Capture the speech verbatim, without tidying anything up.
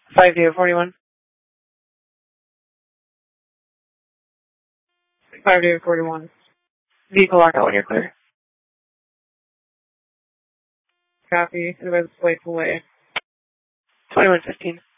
five zero forty-one. five zero forty-one. Vehicle lockout when you're clear. Copy. Advance flight away. twenty-one fifteen.